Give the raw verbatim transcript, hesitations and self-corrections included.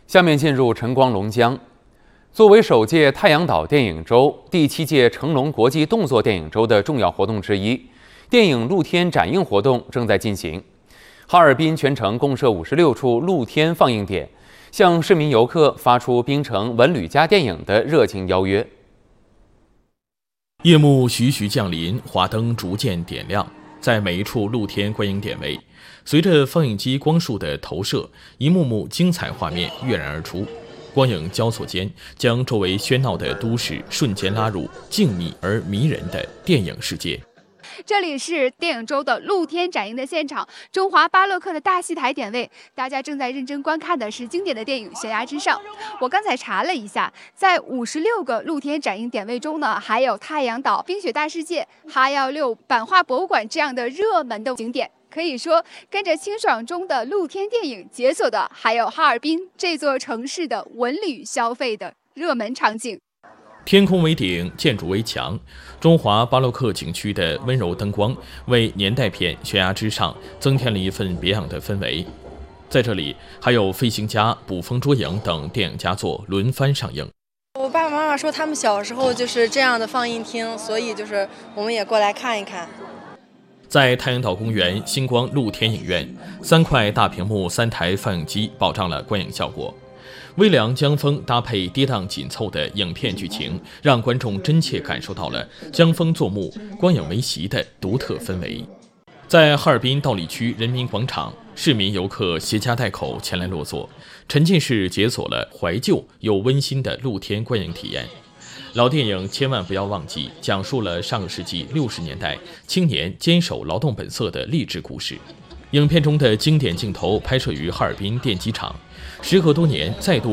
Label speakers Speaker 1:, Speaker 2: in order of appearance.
Speaker 1: 下面进入晨光龙江。作为首届太阳岛电影周、第七届成龙国际动作电影周的重要活动之一，电影露天展映活动正在进行。哈尔滨全城共设五十六处露天放映点，向市民游客发出槟城文旅加电影的热情邀约。
Speaker 2: 夜幕徐徐降临，华灯逐渐点亮，在每一处露天观影点位，随着放映机光束的投射，一幕幕精彩画面跃然而出。光影交错间，将周围喧闹的都市瞬间拉入静谧而迷人的电影世界。
Speaker 3: 这里是电影周的露天展映的现场，中华巴洛克的大戏台点位，大家正在认真观看的是经典的电影《悬崖之上》。我刚才查了一下，在五十六个露天展映点位中呢，还有太阳岛、冰雪大世界、哈幺六版画博物馆这样的热门的景点。可以说，跟着清爽中的露天电影解锁的，还有哈尔滨这座城市的文旅消费的热门场景。
Speaker 2: 天空为顶，建筑为墙，中华巴洛克景区的温柔灯光为年代片《悬崖之上》增添了一份别样的氛围。在这里，还有《飞行家》《捕风捉影》等电影佳作轮番上映。
Speaker 4: 我爸爸妈妈说他们小时候就是这样的放映厅，所以就是我们也过来看一看。
Speaker 2: 在太阳岛公园星光露天影院，三块大屏幕、三台放映机保障了观影效果。微凉江风搭配跌宕紧凑的影片剧情，让观众真切感受到了江风作幕、光影为席的独特氛围。在哈尔滨道里区人民广场，市民游客携家带口前来落座，沉浸式解锁了怀旧又温馨的露天观影体验。老电影千万不要忘记，讲述了上个世纪六十年代青年坚守劳动本色的励志故事。影片中的经典镜头拍摄于哈尔滨电机厂，时隔多年再度